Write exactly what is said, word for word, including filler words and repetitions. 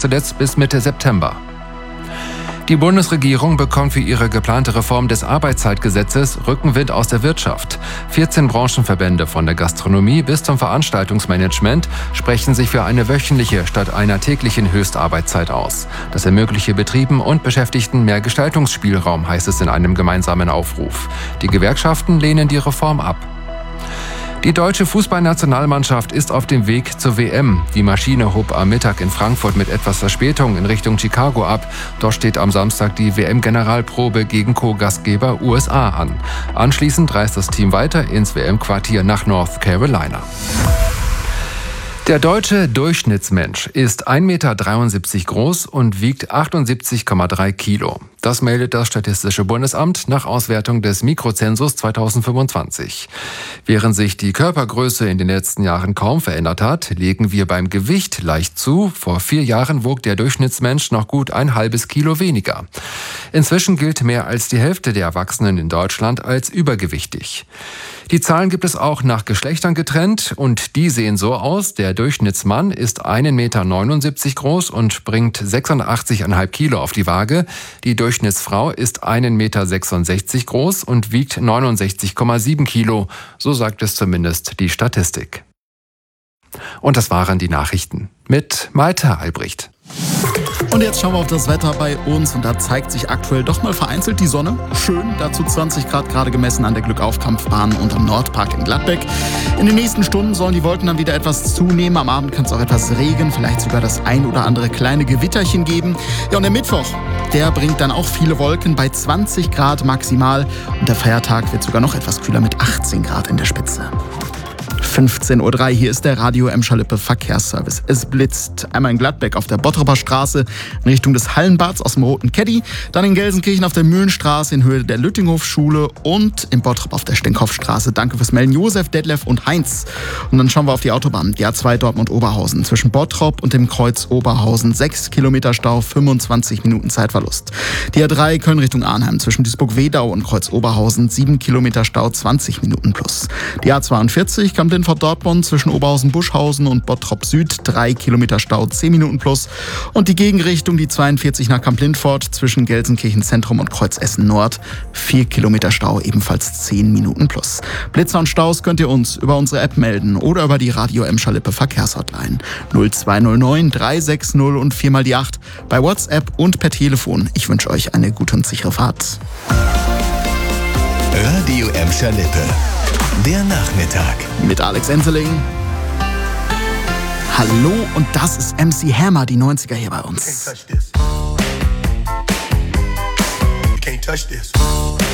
zuletzt bis Mitte September. Die Bundesregierung bekommt für ihre geplante Reform des Arbeitszeitgesetzes Rückenwind aus der Wirtschaft. vierzehn Branchenverbände von der Gastronomie bis zum Veranstaltungsmanagement sprechen sich für eine wöchentliche statt einer täglichen Höchstarbeitszeit aus. Das ermögliche Betrieben und Beschäftigten mehr Gestaltungsspielraum, heißt es in einem gemeinsamen Aufruf. Die Gewerkschaften lehnen die Reform ab. Die deutsche Fußballnationalmannschaft ist auf dem Weg zur W M. Die Maschine hob am Mittag in Frankfurt mit etwas Verspätung in Richtung Chicago ab. Dort steht am Samstag die W M-Generalprobe gegen Co-Gastgeber U S A an. Anschließend reist das Team weiter ins W M-Quartier nach North Carolina. Der deutsche Durchschnittsmensch ist ein Meter dreiundsiebzig groß und wiegt achtundsiebzig Komma drei Kilo. Das meldet das Statistische Bundesamt nach Auswertung des Mikrozensus zweitausendfünfundzwanzig. Während sich die Körpergröße in den letzten Jahren kaum verändert hat, legen wir beim Gewicht leicht zu. Vor vier Jahren wog der Durchschnittsmensch noch gut ein halbes Kilo weniger. Inzwischen gilt mehr als die Hälfte der Erwachsenen in Deutschland als übergewichtig. Die Zahlen gibt es auch nach Geschlechtern getrennt und die sehen so aus. Der Durchschnittsmann ist ein Meter neunundsiebzig groß und bringt sechsundachtzig Komma fünf Kilo auf die Waage. Die Durchschnittsfrau ist ein Meter sechsundsechzig groß und wiegt neunundsechzig Komma sieben Kilo. So sagt es zumindest die Statistik. Und das waren die Nachrichten mit Malte Albrecht. Und jetzt schauen wir auf das Wetter bei uns und da zeigt sich aktuell doch mal vereinzelt die Sonne. Schön, dazu zwanzig Grad gerade gemessen an der Glückaufkampfbahn und am Nordpark in Gladbeck. In den nächsten Stunden sollen die Wolken dann wieder etwas zunehmen. Am Abend kann es auch etwas Regen, vielleicht sogar das ein oder andere kleine Gewitterchen geben. Ja, und der Mittwoch, der bringt dann auch viele Wolken bei zwanzig Grad maximal. Und der Feiertag wird sogar noch etwas kühler mit achtzehn Grad in der Spitze. fünfzehn Uhr drei, hier ist der Radio Emscher-Lippe Verkehrsservice. Es blitzt einmal in Gladbeck auf der Bottroper Straße in Richtung des Hallenbads aus dem Roten Caddy, dann in Gelsenkirchen auf der Mühlenstraße in Höhe der Lüttinghof-Schule und in Bottrop auf der Stenkopfstraße. Danke fürs Melden, Josef, Detlef und Heinz. Und dann schauen wir auf die Autobahn, die A zwei Dortmund-Oberhausen. Zwischen Bottrop und dem Kreuz Oberhausen sechs Kilometer Stau, fünfundzwanzig Minuten Zeitverlust. Die A drei Köln Richtung Arnheim zwischen Duisburg-Wedau und Kreuz Oberhausen sieben Kilometer Stau, zwanzig Minuten plus. Die A zweiundvierzig Kamp-Lindfort Dortmund zwischen Oberhausen-Buschhausen und Bottrop Süd drei Kilometer Stau, zehn Minuten plus. Und die Gegenrichtung, die zweiundvierzig nach Kamp-Lindfort zwischen Gelsenkirchen Zentrum und Kreuz Essen Nord, vier Kilometer Stau, ebenfalls zehn Minuten plus. Blitzer und Staus könnt ihr uns über unsere App melden oder über die Radio Emscher-Lippe Verkehrshotline null zwei null neun drei sechs null und vier mal die acht bei WhatsApp und per Telefon. Ich wünsche euch eine gute und sichere Fahrt. Radio Emscher-Lippe. Der Nachmittag. Mit Alex Enseling. Hallo und das ist M C Hammer, die neunziger hier bei uns. You can't touch this. You can't touch this.